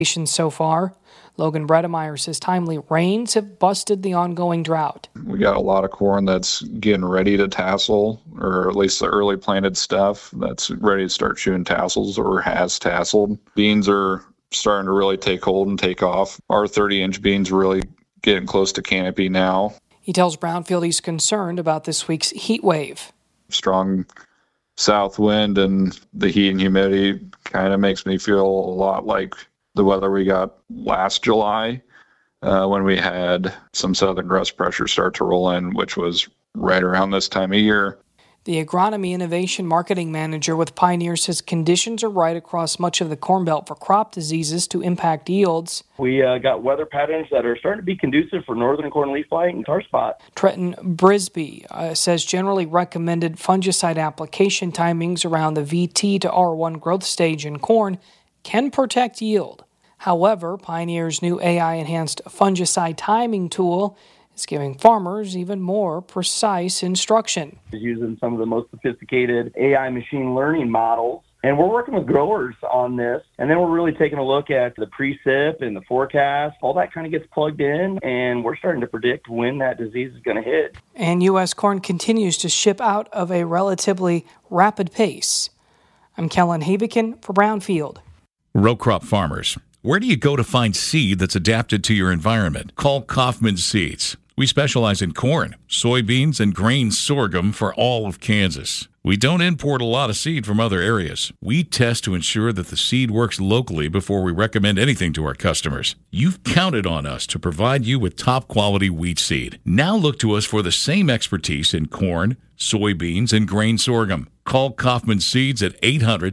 so far. Logan Bredemeyer says timely rains have busted the ongoing drought. We got a lot of corn that's getting ready to tassel, or at least the early planted stuff that's ready to start shooting tassels or has tasseled. Beans are starting to really take hold and take off. Our 30-inch beans really getting close to canopy now. He tells Brownfield he's concerned about this week's heat wave. Strong south wind and the heat and humidity kind of makes me feel a lot like the weather we got last July when we had some southern crust pressure start to roll in, which was right around this time of year. The Agronomy Innovation Marketing Manager with Pioneer says conditions are right across much of the Corn Belt for crop diseases to impact yields. We got weather patterns that are starting to be conducive for northern corn leaf blight and tar spot. Trenton Brisby says generally recommended fungicide application timings around the VT to R1 growth stage in corn can protect yield. However, Pioneer's new AI-enhanced fungicide timing tool is giving farmers even more precise instruction. Using some of the most sophisticated AI machine learning models. And we're working with growers on this. And then we're really taking a look at the precip and the forecast. All that kind of gets plugged in, and we're starting to predict when that disease is going to hit. And U.S. corn continues to ship out of a relatively rapid pace. I'm Kellen Havikin for Brownfield. Row crop farmers, where do you go to find seed that's adapted to your environment? Call Kaufman Seeds. We specialize in corn, soybeans, and grain sorghum for all of Kansas. We don't import a lot of seed from other areas. We test to ensure that the seed works locally before we recommend anything to our customers. You've counted on us to provide you with top-quality wheat seed. Now look to us for the same expertise in corn, soybeans, and grain sorghum. Call Kaufman Seeds at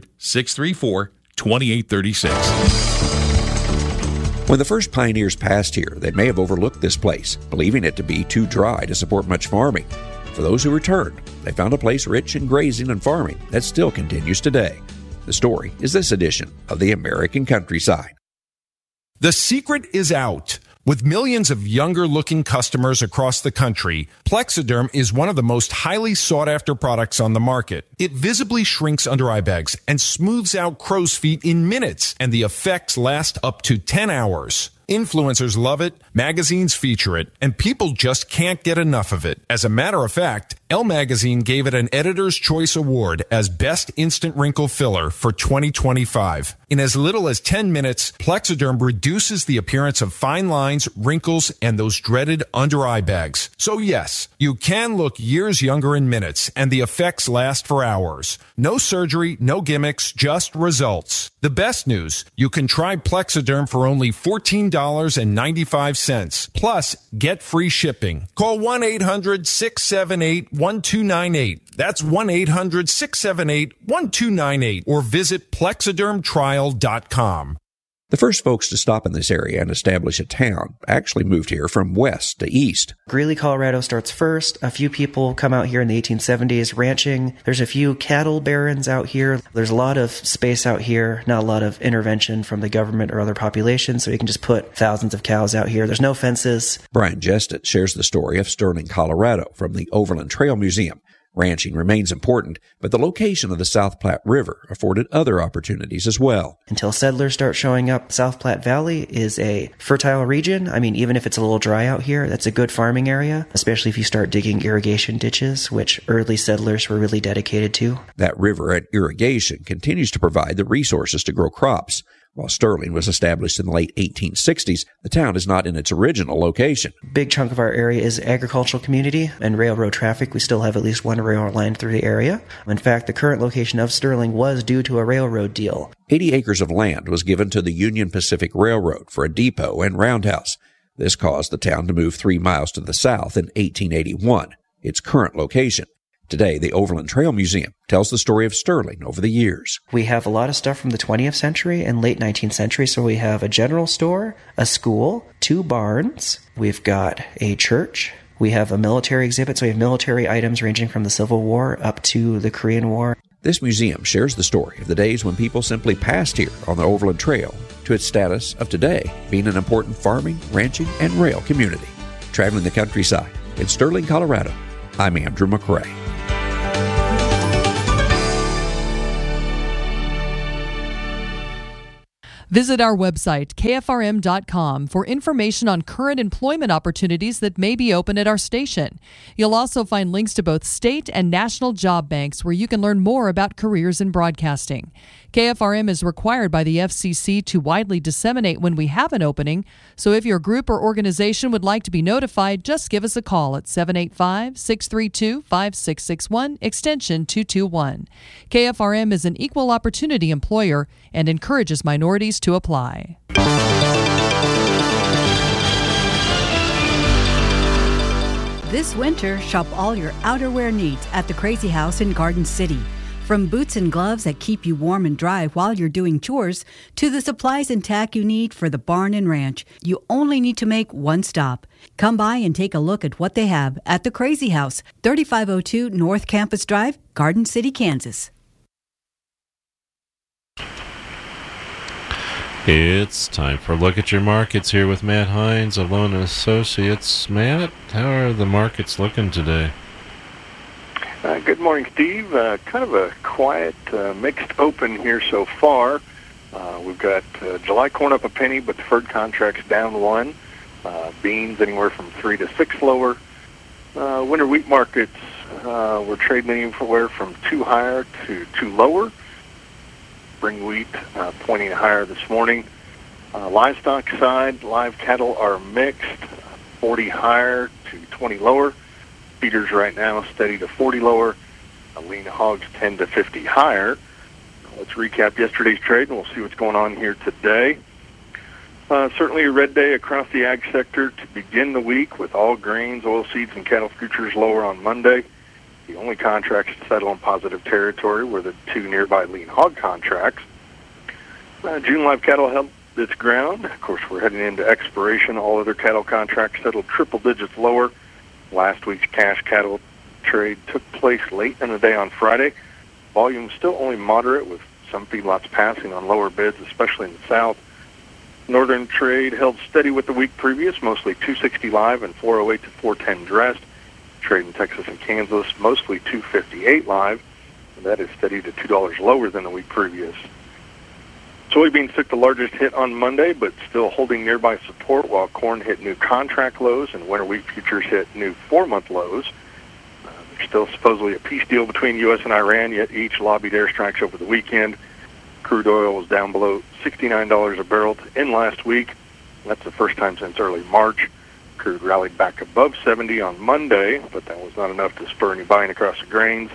800-634-2836. When the first pioneers passed here, they may have overlooked this place, believing it to be too dry to support much farming. For those who returned, they found a place rich in grazing and farming that still continues today. The story is this edition of The American Countryside. The secret is out. With millions of younger-looking customers across the country, Plexiderm is one of the most highly sought-after products on the market. It visibly shrinks under eye bags and smooths out crow's feet in minutes, and the effects last up to 10 hours. Influencers love it, magazines feature it, and people just can't get enough of it. As a matter of fact, Elle Magazine gave it an Editor's Choice Award as Best Instant Wrinkle Filler for 2025. In as little as 10 minutes, Plexiderm reduces the appearance of fine lines, wrinkles, and those dreaded under-eye bags. So yes, you can look years younger in minutes, and the effects last for hours. No surgery, no gimmicks, just results. The best news, you can try Plexiderm for only $14.95. Plus, get free shipping. Call 1-800-678-1298. That's 1-800-678-1298. Or visit plexidermtrial.com. The first folks to stop in this area and establish a town actually moved here from west to east. Greeley, Colorado starts first. A few people come out here in the 1870s ranching. There's a few cattle barons out here. There's a lot of space out here, not a lot of intervention from the government or other populations, so you can just put thousands of cows out here. There's no fences. Brian Jestet shares the story of Sterling, Colorado from the Overland Trail Museum. Ranching remains important, but the location of the South Platte River afforded other opportunities as well. Until settlers start showing up, South Platte Valley is a fertile region. I mean, even if it's a little dry out here, that's a good farming area, especially if you start digging irrigation ditches, which early settlers were really dedicated to. That river and irrigation continues to provide the resources to grow crops. While Sterling was established in the late 1860s, the town is not in its original location. Big chunk of our area is agricultural community and railroad traffic. We still have at least one railroad line through the area. In fact, the current location of Sterling was due to a railroad deal. 80 acres of land was given to the Union Pacific Railroad for a depot and roundhouse. This caused the town to move 3 miles to the south in 1881, its current location. Today, the Overland Trail Museum tells the story of Sterling over the years. We have a lot of stuff from the 20th century and late 19th century. So we have a general store, a school, 2 barns. We've got a church. We have a military exhibit. So we have military items ranging from the Civil War up to the Korean War. This museum shares the story of the days when people simply passed here on the Overland Trail to its status of today, being an important farming, ranching, and rail community. Traveling the countryside in Sterling, Colorado, I'm Andrew McRae. Visit our website, kfrm.com, for information on current employment opportunities that may be open at our station. You'll also find links to both state and national job banks where you can learn more about careers in broadcasting. KFRM is required by the FCC to widely disseminate when we have an opening, so if your group or organization would like to be notified, just give us a call at 785-632-5661, extension 221. KFRM is an equal opportunity employer and encourages minorities to apply. This winter, shop all your outerwear needs at the Crazy House in Garden City. From boots and gloves that keep you warm and dry while you're doing chores, to the supplies and tack you need for the barn and ranch, you only need to make one stop. Come by and take a look at what they have at the Crazy House, 3502 North Campus Drive, Garden City, Kansas. It's time for a look at your markets here with Matt Hines of Loan & Associates. Matt, how are the markets looking today? Good morning, Steve. Kind of a quiet, mixed open here so far. We've got July corn up a penny, but deferred contracts down 1. Beans anywhere from 3 to 6 lower. Winter wheat markets, we're trading anywhere from 2 higher to 2 lower. Spring wheat pointing higher this morning. Livestock side, live cattle are mixed, 40 higher to 20 lower. Feeders right now steady to 40 lower. Lean hogs 10 to 50 higher. Let's recap yesterday's trade, and we'll see what's going on here today. Certainly a red day across the ag sector to begin the week, with all grains, oilseeds, and cattle futures lower on Monday. The only contracts to settle in positive territory were the 2 nearby lean hog contracts. June live cattle held its ground. Of course, we're heading into expiration. All other cattle contracts settled triple digits lower. Last week's cash cattle trade took place late in the day on Friday. Volume still only moderate, with some feedlots passing on lower bids, especially in the south. Northern trade held steady with the week previous, mostly 260 live and 408 to 410 dressed. Trade in Texas and Kansas, mostly 258 live, and that is steady to $2 lower than the week previous. Soybeans took the largest hit on Monday, but still holding nearby support, while corn hit new contract lows and winter wheat futures hit new 4-month lows. There's still supposedly a peace deal between U.S. and Iran, yet each lobbied airstrikes over the weekend. Crude oil was down below $69 a barrel to end last week. That's the first time since early March. Crude rallied back above 70 on Monday, but that was not enough to spur any buying across the grains.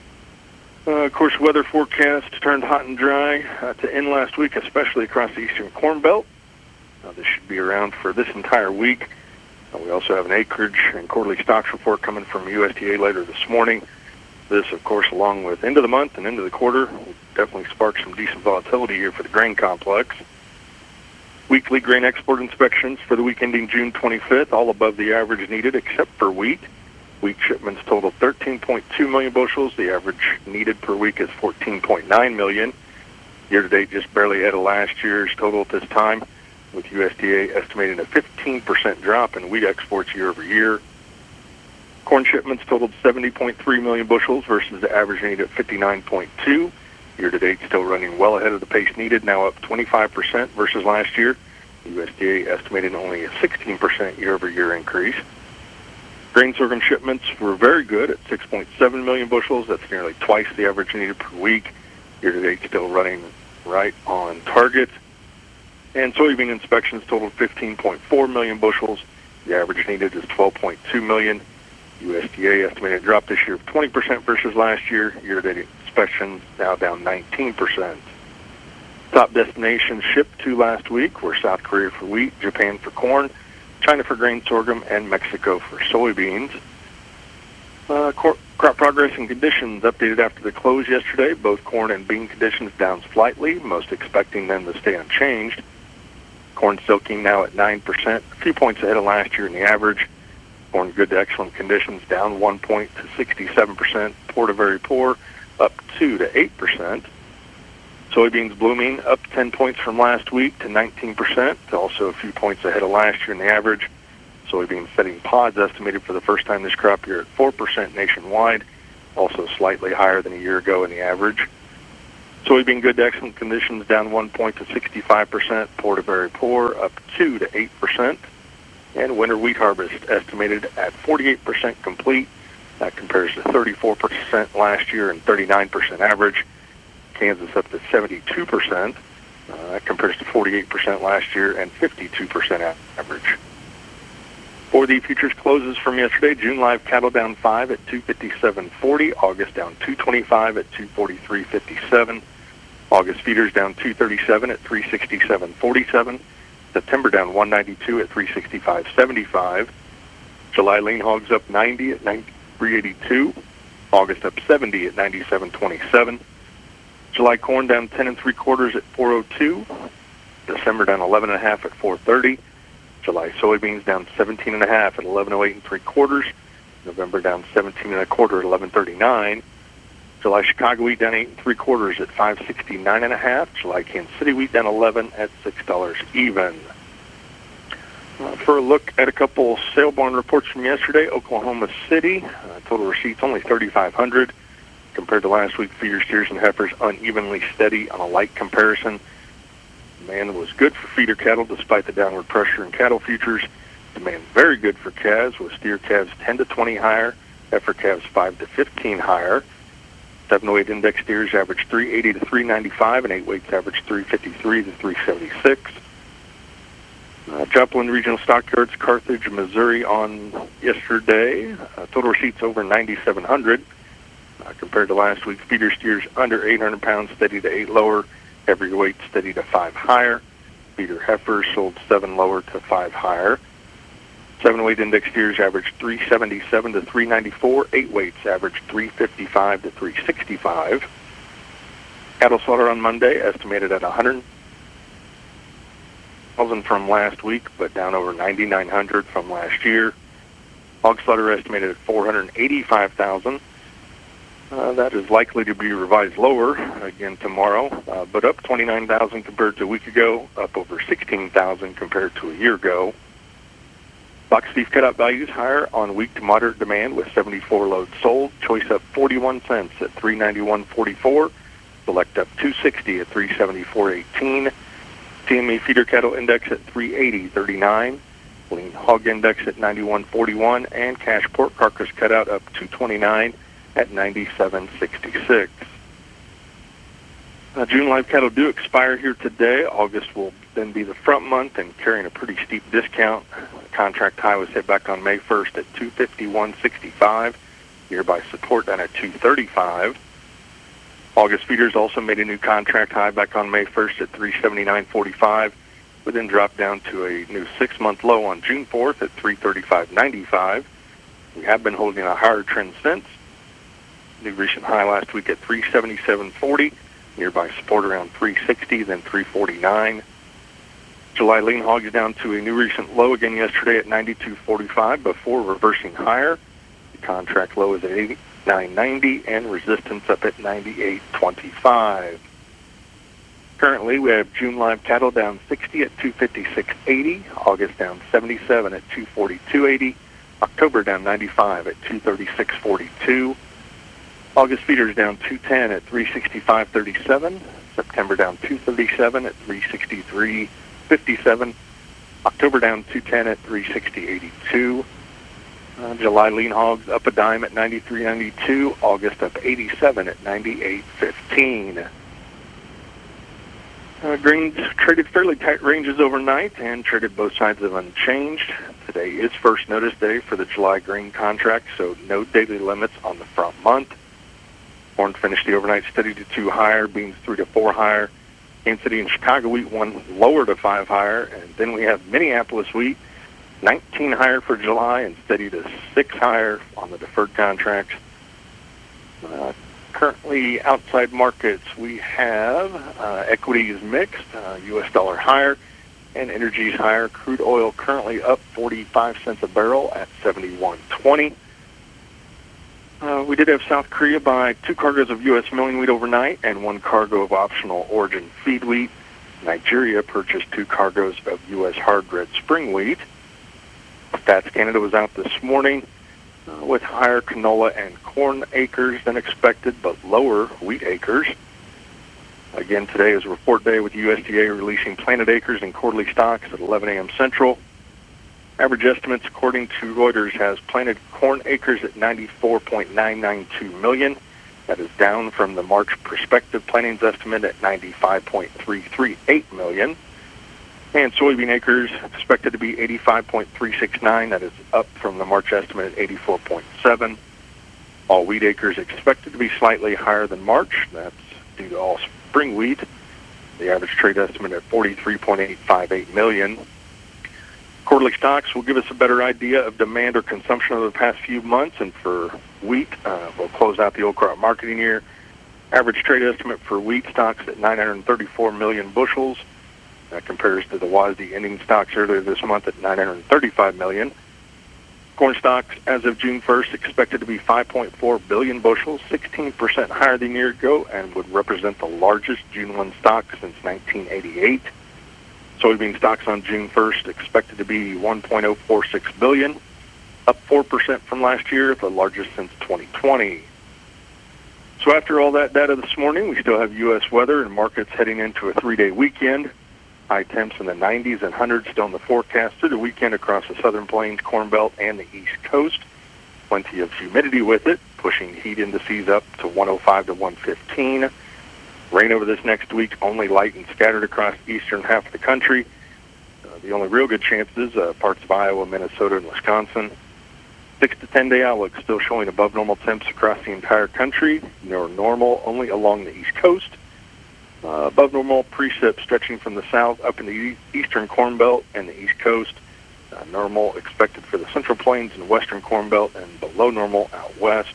Of course, weather forecast turned hot and dry to end last week, especially across the eastern Corn Belt. This should be around for this entire week. We also have an acreage and quarterly stocks report coming from USDA later this morning. This, of course, along with end of the month and end of the quarter, will definitely spark some decent volatility here for the grain complex. Weekly grain export inspections for the week ending June 25th, all above the average needed except for wheat. Wheat shipments totaled 13.2 million bushels. The average needed per week is 14.9 million. Year-to-date, just barely ahead of last year's total at this time, with USDA estimating a 15% drop in wheat exports year over year. Corn shipments totaled 70.3 million bushels versus the average need at 59.2. Year-to-date, still running well ahead of the pace needed, now up 25% versus last year. USDA estimated only a 16% year-over-year increase. Grain sorghum shipments were very good at 6.7 million bushels. That's nearly twice the average needed per week. Year-to-date, still running right on target. And soybean inspections totaled 15.4 million bushels. The average needed is 12.2 million. USDA estimated drop this year of 20% versus last year. Year-to-date inspections now down 19%. Top destinations shipped to last week were South Korea for wheat, Japan for corn, China for grain sorghum, and Mexico for soybeans. Crop progress and conditions updated after the close yesterday. Both corn and bean conditions down slightly, most expecting them to stay unchanged. Corn silking now at 9%, a few points ahead of last year in the average. Corn good to excellent conditions, down 1 point to 67%. Poor to very poor, up 2 to 8%. Soybeans blooming up 10 points from last week to 19%, also a few points ahead of last year in the average. Soybean setting pods estimated for the first time this crop year at 4% nationwide, also slightly higher than a year ago in the average. Soybean good to excellent conditions down 1 point to 65%, poor to very poor up 2 to 8%. And winter wheat harvest estimated at 48% complete. That compares to 34% last year and 39% average. Kansas up to 72%. That compares to 48% last year and 52% average. For the futures closes from yesterday, June live cattle down 5 at 257.40. August down 225 at 243.57. August feeders down 237 at 367.47. September down 192 at 365.75. July lean hogs up 90 at 93.82. August up 70 at 97.27. July corn down 10 3/4 at 402. December down 11.5 at 430. July soybeans down 17.5 at 1108 3/4. November down 17 1/4 at 1139. July Chicago wheat down 8 3/4 at 569.5. July Kansas City wheat down 11 at $6 even. For a look at a couple sale barn reports from yesterday, Oklahoma City total receipts only 3,500 compared to last week. Feeder steers and heifers unevenly steady on a light comparison. Demand was good for feeder cattle despite the downward pressure in cattle futures. Demand very good for calves, with steer calves 10 to 20 higher, heifer calves 5 to 15 higher. 708 index steers average 380 to 395, and 8 weights average 353 to 376. Joplin Regional Stockyards, Carthage, Missouri on yesterday. Total receipts over 9,700 compared to last week. Feeder steers under 800 pounds, steady to 8 lower. Heavy weight steady to 5 higher. Feeder heifers sold 7 lower to 5 higher. 7-weight index steers averaged 377 to 394. 8 weights averaged 355 to 365. Cattle slaughter on Monday estimated at 100,000 from last week, but down over 9,900 from last year. Hog slaughter estimated at 485,000. That is likely to be revised lower again tomorrow, but up 29,000 compared to a week ago, up over 16,000 compared to a year ago. Box beef cutout values higher on weak to moderate demand with 74 loads sold. Choice up 41 cents at $391.44. Select up 260 at $374.18. CME feeder cattle index at 380.39. Lean hog index at 91.41, and cash pork carcass cutout up 229 at 97.66. June live cattle do expire here today. August will then be the front month and carrying a pretty steep discount. Contract high was hit back on May 1st at 251.65. Nearby support down at 235. August feeders also made a new contract high back on May 1st at 379.45, but then dropped down to a new 6-month low on June 4th at 335.95. We have been holding a higher trend since. New recent high last week at 377.40. Nearby support around 360, then 349. July lean hogs down to a new recent low again yesterday at 92.45 before reversing higher. The contract low is at 89.90 and resistance up at 98.25. Currently, we have June live cattle down 60 at 256.80. August down 77 at 242.80. October down 95 at 236.42. August feeders down 210 at 365.37. September down 237 at 363.57. October down 210 at 360.82. July lean hogs up a dime at 93.92. August up 87 at 98.15. Grains traded fairly tight ranges overnight and traded both sides of unchanged. Today is first notice day for the July grain contract, so no daily limits on the front month. Corn finished the overnight steady to 2 higher, beans 3 to 4 higher. Kansas City and Chicago wheat 1 lower to 5 higher, and then we have Minneapolis wheat 19 higher for July and steady to 6 higher on the deferred contracts. Currently outside markets, we have equity is mixed, U.S. dollar higher, and energy is higher. Crude oil currently up 45 cents a barrel at 71.20. We did have South Korea buy 2 cargoes of U.S. milling wheat overnight and 1 cargo of optional origin feed wheat. Nigeria purchased 2 cargoes of U.S. hard red spring wheat. Stats Canada was out this morning with higher canola and corn acres than expected, but lower wheat acres. Again, today is a report day with USDA releasing planted acres and quarterly stocks at 11 a.m. Central. Average estimates, according to Reuters, has planted corn acres at 94.992 million. That is down from the March prospective plantings estimate at 95.338 million. And soybean acres expected to be 85.369. That is up from the March estimate at 84.7. All wheat acres expected to be slightly higher than March. That's due to all spring wheat. The average trade estimate at 43.858 million. Quarterly stocks will give us a better idea of demand or consumption over the past few months. And for wheat, we'll close out the old crop marketing year. Average trade estimate for wheat stocks at 934 million bushels. That compares to the WASDE ending stocks earlier this month at 935 million. Corn stocks as of June 1st expected to be 5.4 billion bushels, 16% higher than a year ago, and would represent the largest June 1 stock since 1988. Soybean stocks on June 1st expected to be 1.046 billion, up 4% from last year, the largest since 2020. So after all that data this morning, we still have U.S. weather and markets heading into a 3-day weekend. High temps in the 90s and 100s still in the forecast through the weekend across the Southern Plains, Corn Belt, and the East Coast. Plenty of humidity with it, pushing heat indices up to 105 to 115. Rain over this next week, only light and scattered across the eastern half of the country. The only real good chances, parts of Iowa, Minnesota, and Wisconsin. 6 to 10 day outlook still showing above normal temps across the entire country. Near normal only along the East Coast. Above normal precip stretching from the south up in the eastern Corn Belt and the East Coast. Normal expected for the Central Plains and western Corn Belt, and below normal out west.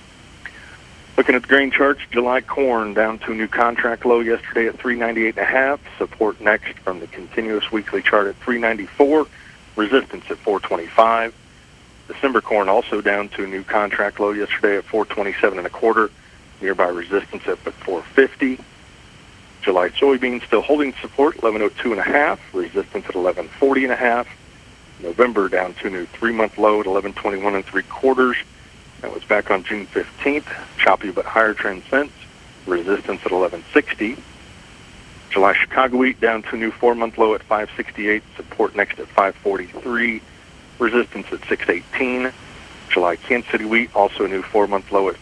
Looking at the grain charts, July corn down to a new contract low yesterday at 398.5. Support next from the continuous weekly chart at 394. Resistance at 425. December corn also down to a new contract low yesterday at 427.25. Nearby resistance at 450. July soybeans still holding support, 1102.5, resistance at 1140.5. November down to a new 3-month low at 1121.75. That was back on June 15th. Choppy but higher trend since. Resistance at 1160. July Chicago wheat down to a new 4-month low at 568. Support next at 543. Resistance at 618. July Kansas City wheat also a new 4-month low at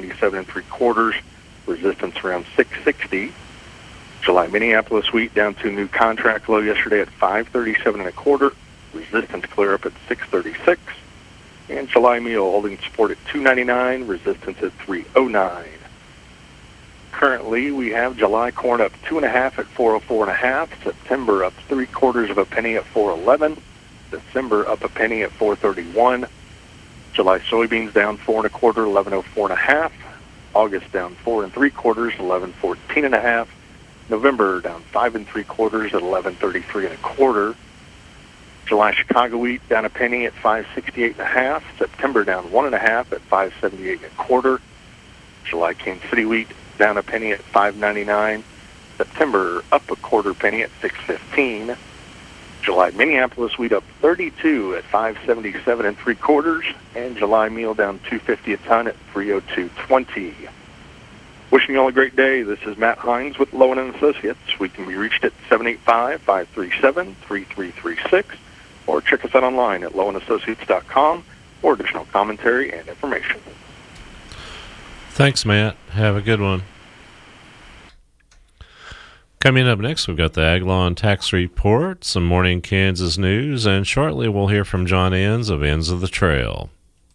597.75. Resistance around 660. July Minneapolis wheat down to a new contract low yesterday at 537.25. Resistance clear up at 636. And July meal holding support at 299. Resistance at 309. Currently, we have July corn up 2.5 at 404.5. September up 3/4 of a penny at 411. December up a penny at 431. July soybeans down 4 1/4, 1104.5. August down 4 3/4, 1114.5. November down 5 3/4 at 1133.25. July Chicago wheat down a penny at 568.5. September down 1.5 at 578.25. July Kansas City wheat down a penny at 599. September up 1/4 penny at 615. July Minneapolis wheat up 32 at 577.75, and July meal down 250 a ton at 302.20. Wishing you all a great day. This is Matt Hines with Lowen and Associates. We can be reached at 785-537-3336, or check us out online at lowenassociates.com for additional commentary and information. Thanks, Matt. Have a good one. Coming up next, we've got the Ag Law and Tax Report, some morning Kansas news, and shortly we'll hear from John Enns of Ends of the Trail.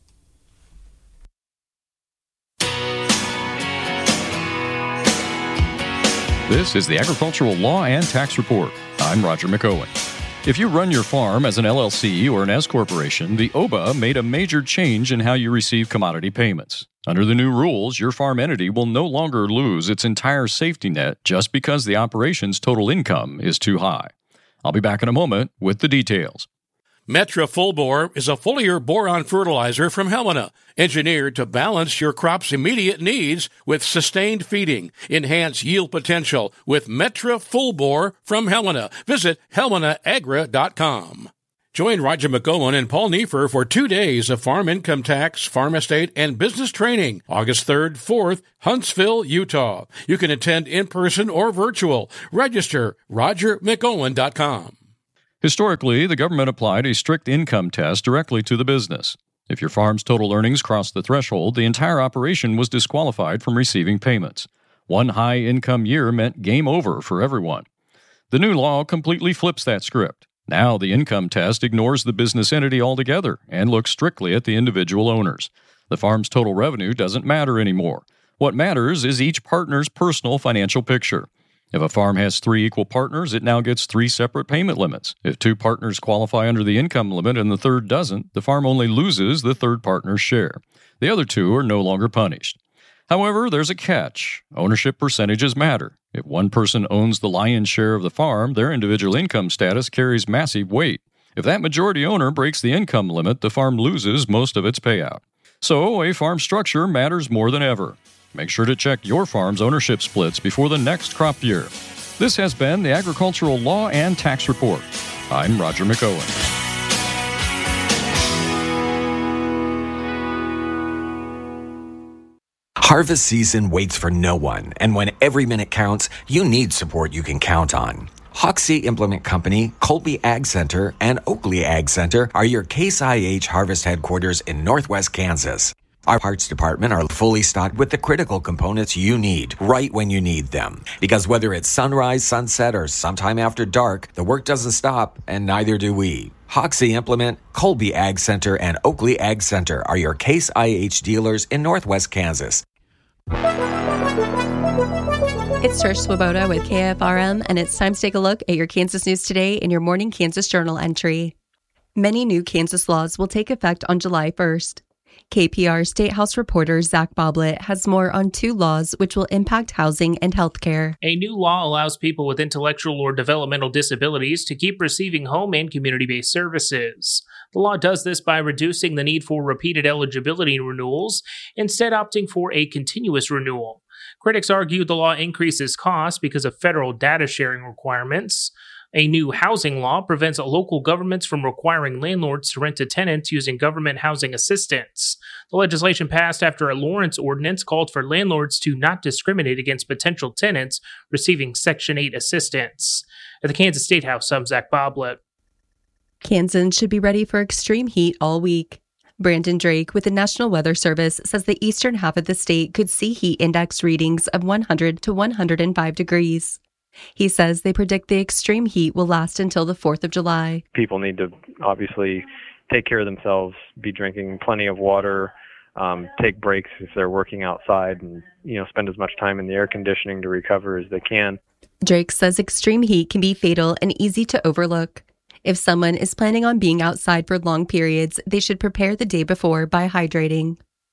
This is the Agricultural Law and Tax Report. I'm Roger McOwen. If you run your farm as an LLC or an S corporation, the OBA made a major change in how you receive commodity payments. Under the new rules, your farm entity will no longer lose its entire safety net just because the operation's total income is too high. I'll be back in a moment with the details. Metra Full Bore is a foliar boron fertilizer from Helena, engineered to balance your crop's immediate needs with sustained feeding. Enhance yield potential with Metra Full Bore from Helena. Visit HelenaAgra.com. Join Roger McOwen and Paul Neiffer for 2 days of farm income tax, farm estate, and business training, August 3rd, 4th, Huntsville, Utah. You can attend in person or virtual. Register RogerMcOwen.com. Historically, the government applied a strict income test directly to the business. If your farm's total earnings crossed the threshold, the entire operation was disqualified from receiving payments. One high-income year meant game over for everyone. The new law completely flips that script. Now the income test ignores the business entity altogether and looks strictly at the individual owners. The farm's total revenue doesn't matter anymore. What matters is each partner's personal financial picture. If a farm has 3 equal partners, it now gets 3 separate payment limits. If 2 partners qualify under the income limit and the third doesn't, the farm only loses the third partner's share. The other 2 are no longer punished. However, there's a catch. Ownership percentages matter. If one person owns the lion's share of the farm, their individual income status carries massive weight. If that majority owner breaks the income limit, the farm loses most of its payout. So, a farm structure matters more than ever. Make sure to check your farm's ownership splits before the next crop year. This has been the Agricultural Law and Tax Report. I'm Roger McOwen. Harvest season waits for no one, and when every minute counts, you need support you can count on. Hoxie Implement Company, Colby Ag Center, and Oakley Ag Center are your Case IH Harvest headquarters in Northwest Kansas. Our parts department are fully stocked with the critical components you need, right when you need them. Because whether it's sunrise, sunset, or sometime after dark, the work doesn't stop, and neither do we. Hoxie Implement, Colby Ag Center, and Oakley Ag Center are your Case IH dealers in Northwest Kansas. It's Trish Swoboda with KFRM, and it's time to take a look at your Kansas news today in your Morning Kansas Journal entry. Many new Kansas laws will take effect on July 1st. KPR State House reporter Zach Boblet has more on 2 laws which will impact housing and health care. A new law allows people with intellectual or developmental disabilities to keep receiving home and community-based services. The law does this by reducing the need for repeated eligibility renewals, instead opting for a continuous renewal. Critics argue the law increases costs because of federal data sharing requirements. A new housing law prevents local governments from requiring landlords to rent to tenants using government housing assistance. The legislation passed after a Lawrence ordinance called for landlords to not discriminate against potential tenants receiving Section 8 assistance. At the Kansas State House, I'm Zach Boblet. Kansans should be ready for extreme heat all week. Brandon Drake with the National Weather Service says the eastern half of the state could see heat index readings of 100 to 105 degrees. He says they predict the extreme heat will last until the 4th of July. People need to obviously take care of themselves, be drinking plenty of water, take breaks if they're working outside, and spend as much time in the air conditioning to recover as they can. Drake says extreme heat can be fatal and easy to overlook. If someone is planning on being outside for long periods, they should prepare the day before by hydrating.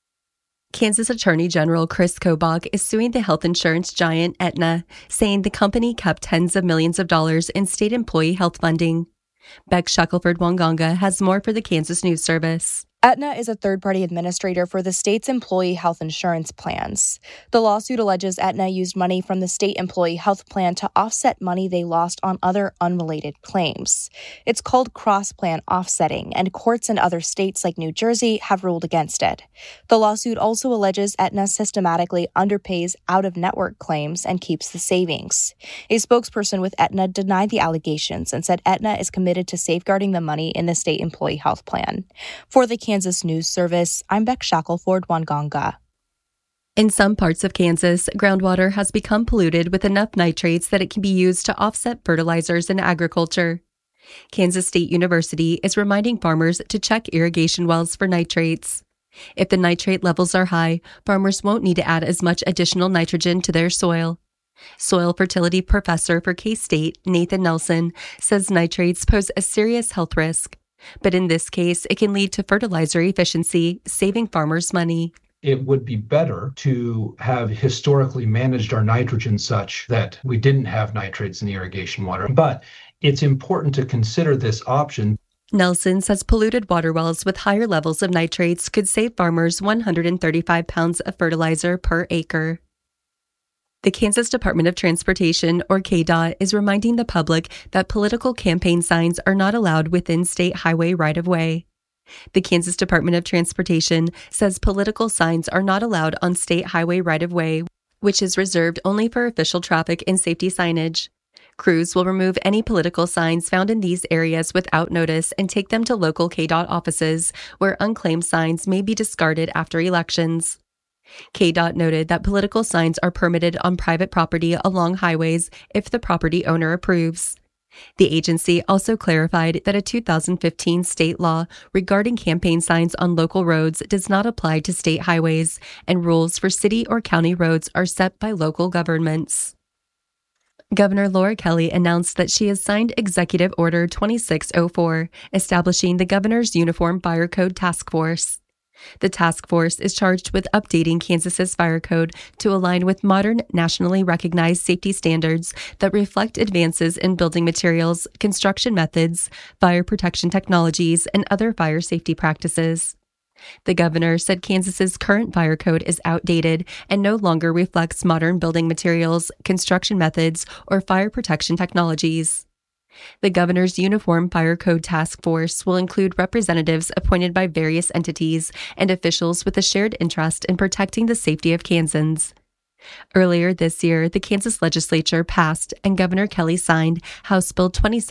Kansas Attorney General Chris Kobach is suing the health insurance giant Aetna, saying the company kept tens of millions of dollars in state employee health funding. Beck Shackelford-Wanganga has more for the Kansas News Service. Aetna is a third-party administrator for the state's employee health insurance plans. The lawsuit alleges Aetna used money from the state employee health plan to offset money they lost on other unrelated claims. It's called cross-plan offsetting, and courts in other states like New Jersey have ruled against it. The lawsuit also alleges Aetna systematically underpays out-of-network claims and keeps the savings. A spokesperson with Aetna denied the allegations and said Aetna is committed to safeguarding the money in the state employee health plan. For the Kansas News Service, I'm Beck Shackelford-Wanganga. In some parts of Kansas, groundwater has become polluted with enough nitrates that it can be used to offset fertilizers in agriculture. Kansas State University is reminding farmers to check irrigation wells for nitrates. If the nitrate levels are high, farmers won't need to add as much additional nitrogen to their soil. Soil fertility professor for K-State, Nathan Nelson, says nitrates pose a serious health risk. But in this case, it can lead to fertilizer efficiency, saving farmers money. It would be better to have historically managed our nitrogen such that we didn't have nitrates in the irrigation water. But it's important to consider this option. Nelson says polluted water wells with higher levels of nitrates could save farmers 135 pounds of fertilizer per acre. The Kansas Department of Transportation, or KDOT, is reminding the public that political campaign signs are not allowed within state highway right-of-way. The Kansas Department of Transportation says political signs are not allowed on state highway right-of-way, which is reserved only for official traffic and safety signage. Crews will remove any political signs found in these areas without notice and take them to local KDOT offices, where unclaimed signs may be discarded after elections. KDOT noted that political signs are permitted on private property along highways if the property owner approves. The agency also clarified that a 2015 state law regarding campaign signs on local roads does not apply to state highways, and rules for city or county roads are set by local governments. Governor Laura Kelly announced that she has signed Executive Order 2604, establishing the Governor's Uniform Fire Code Task Force. The task force is charged with updating Kansas's fire code to align with modern, nationally recognized safety standards that reflect advances in building materials, construction methods, fire protection technologies, and other fire safety practices. The governor said Kansas's current fire code is outdated and no longer reflects modern building materials, construction methods, or fire protection technologies. The Governor's Uniform Fire Code Task Force will include representatives appointed by various entities and officials with a shared interest in protecting the safety of Kansans. Earlier this year, the Kansas legislature passed and Governor Kelly signed House Bill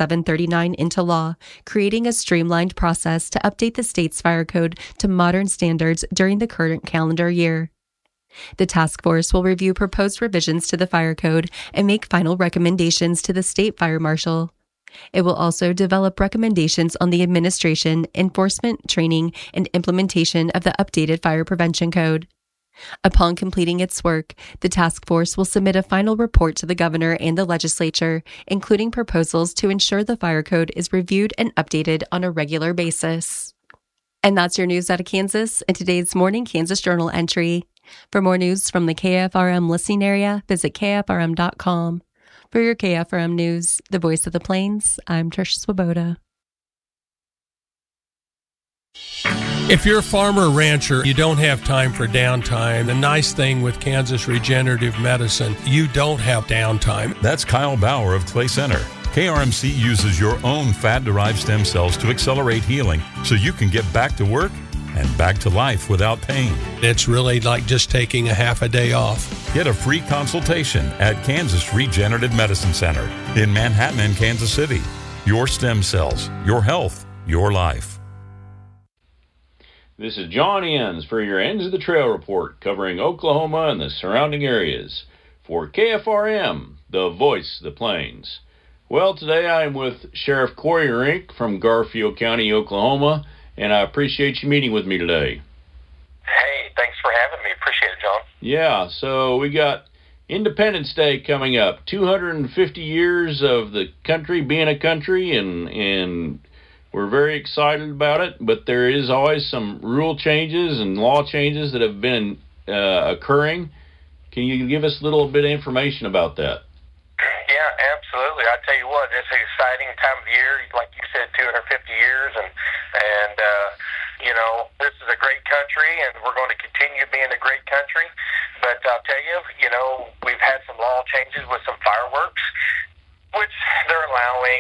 2739 into law, creating a streamlined process to update the state's fire code to modern standards during the current calendar year. The task force will review proposed revisions to the fire code and make final recommendations to the state fire marshal. It will also develop recommendations on the administration, enforcement, training, and implementation of the updated fire prevention code. Upon completing its work, the task force will submit a final report to the governor and the legislature, including proposals to ensure the fire code is reviewed and updated on a regular basis. And that's your news out of Kansas in today's Morning Kansas Journal entry. For more news from the KFRM listening area, visit KFRM.com. For your KFRM News, the voice of the Plains, I'm Trish Swoboda. If you're a farmer or rancher, you don't have time for downtime. The nice thing with Kansas Regenerative Medicine, you don't have downtime. That's Kyle Bauer of Clay Center. KRMC uses your own fat-derived stem cells to accelerate healing so you can get back to work and back to life without pain. It's really like just taking a half a day off. Get a free consultation at Kansas Regenerative Medicine Center in Manhattan and Kansas City. Your stem cells, your health, your life. This is John Enns for your Ends of the Trail report covering Oklahoma and the surrounding areas for KFRM, the voice of the Plains. Well, today I am with Sheriff Corey Rink from Garfield County, Oklahoma, and I appreciate you meeting with me today. Hey, thanks for having me. Appreciate it, John. Yeah, so we got Independence Day coming up. 250 years of the country being a country, and we're very excited about it, but there is always some rule changes and law changes that have been occurring. Can you give us a little bit of information about that? Yeah, absolutely. I tell you what, it's an exciting time of the year. Like you said, 250 years, and you know, this is a great country, and we're going to continue being a great country. But I'll tell you, you know, we've had some law changes with some fireworks, which they're allowing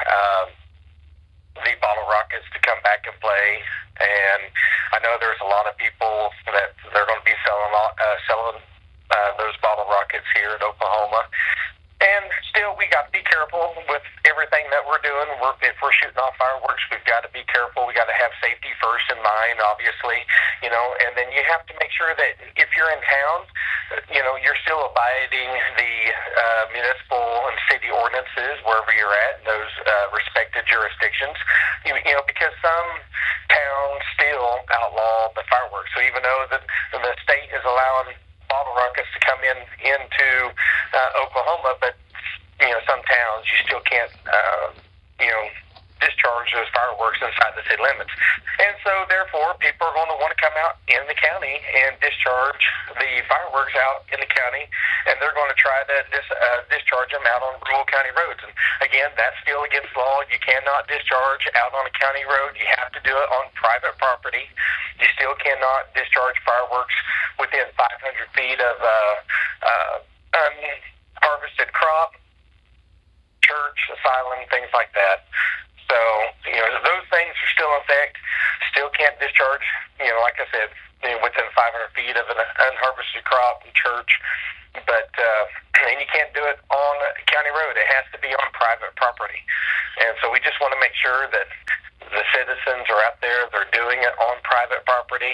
the bottle rockets to come back and play. And I know there's a lot of people that they're going to be selling those bottle rockets here in Oklahoma. And still, we got to be careful with everything that we're doing. If we're shooting off fireworks, we've got to be careful. We got to have safety first in mind, obviously, you know. And then you have to make sure that if you're in town, you know, you're still abiding the municipal and city ordinances wherever you're at in those respected jurisdictions. You know, because some towns still outlaw the fireworks. So even though the state is allowing bottle rockets to come into Oklahoma, but you know, some towns you still can't you know, discharge those fireworks inside the city limits. And so therefore people are going to want to come out in the county and discharge the fireworks out in the county, and they're going to try to discharge them out on rural county roads. And again, that's still against law. You cannot discharge out on a county road. You have to do it on private property. You still cannot discharge fireworks within 500 feet of unharvested crop, church, asylum, things like that. So, those things are still in effect. Still can't discharge, like I said, within 500 feet of an unharvested crop and church. But, and you can't do it on a county road. It has to be on private property. And so we just want to make sure that the citizens are out there, they're doing it on private property.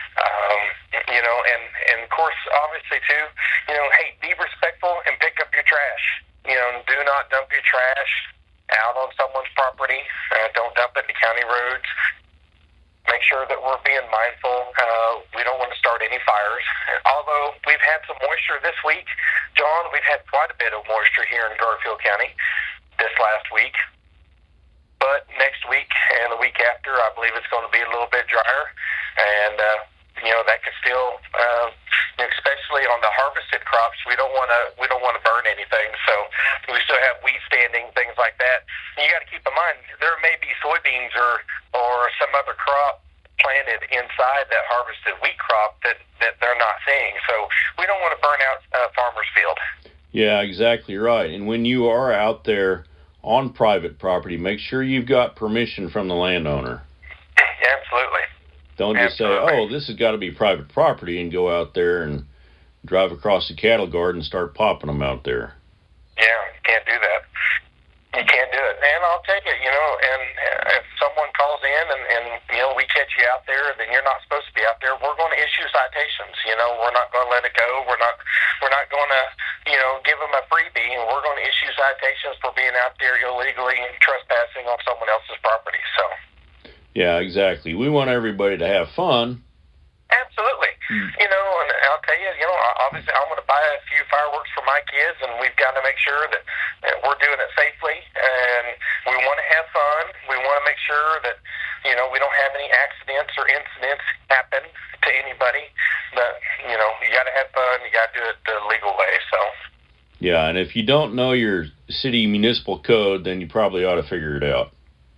And of course, obviously too, hey, be respectful and pick up your trash. Do not dump your trash out on someone's property. Don't dump it to county roads. Make sure that we're being mindful. We don't want to start any fires. Although we've had some moisture this week, John, we've had quite a bit of moisture here in Garfield County this last week. But next week and the week after, I believe it's going to be a little bit drier. And, that could still, especially on the harvested crops, we don't want to burn anything. So we still have wheat standing, things like that. And you got to keep in mind, there may be soybeans or some other crop planted inside that harvested wheat crop that they're not seeing. So we don't want to burn out a farmer's field. Yeah, exactly right. And when you are out there on private property, make sure you've got permission from the landowner. Absolutely. Don't just say, oh, this has got to be private property, and go out there and drive across the cattle guard and start popping them out there. Yeah, you can't do that. You can't do it. And I'll tell you, and if someone calls in and we catch you out there, then you're not supposed to be out there. We're going to issue citations. We're not going to let it go. We're not going to, give them a freebie, and we're going to issue citations for being out there illegally and trespassing on someone else's property. So. Yeah, exactly. We want everybody to have fun. Absolutely. And I'll tell you, obviously I'm going to buy a few fireworks for my kids, and we've got to make sure that we're doing it safely, and we want to have fun. We want to make sure that, we don't have any accidents or incidents happen to anybody. But, you got to have fun. You got to do it the legal way, so. Yeah, and if you don't know your city municipal code, then you probably ought to figure it out.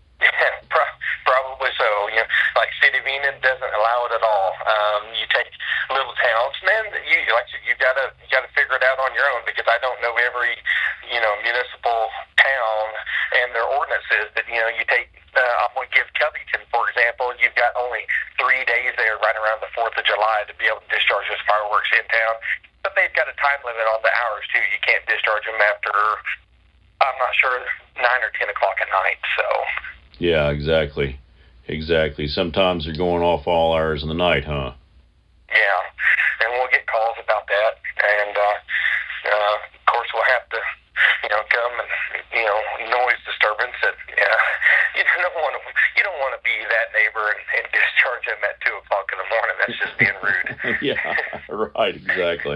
Probably so. Like City of Enid doesn't allow it at all. You take little towns, and then you got to figure it out on your own, because I don't know every municipal town and their ordinances. That you take. I'm going to give Covington, for example. You've got only 3 days there, right around the 4th of July, to be able to discharge those fireworks in town. But they've got a time limit on the hours too. You can't discharge them after, I'm not sure, 9 or 10 o'clock at night. So. Yeah, exactly. Sometimes they're going off all hours of the night, huh? Yeah, and we'll get calls about that, and of course we'll have to, come and noise disturbance. That you don't want to be that neighbor and discharge them at 2 o'clock in the morning. That's just being rude. Yeah, right, exactly.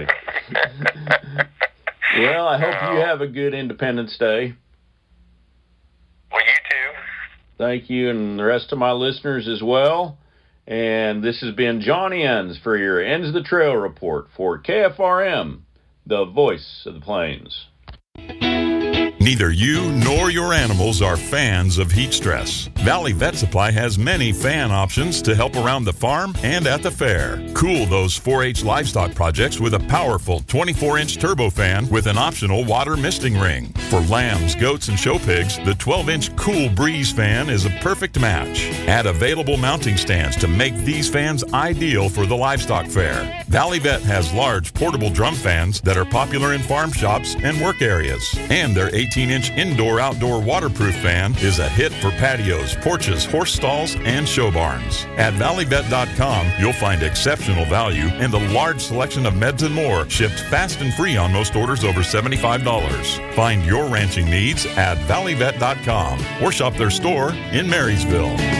Well, I hope you have a good Independence Day. Well, you too. Thank you, and the rest of my listeners as well. And this has been John Enns for your Ends of the Trail report for KFRM, the voice of the plains. Neither you nor your animals are fans of heat stress. Valley Vet Supply has many fan options to help around the farm and at the fair. Cool those 4-H livestock projects with a powerful 24-inch turbo fan with an optional water misting ring. For lambs, goats, and show pigs, the 12-inch Cool Breeze fan is a perfect match. Add available mounting stands to make these fans ideal for the livestock fair. Valley Vet has large portable drum fans that are popular in farm shops and work areas. And their 18-inch indoor-outdoor waterproof fan is a hit for patios, porches, horse stalls, and show barns. At valleyvet.com, you'll find exceptional value and a large selection of meds and more shipped fast and free on most orders over $75. Find your ranching needs at valleyvet.com or shop their store in Marysville.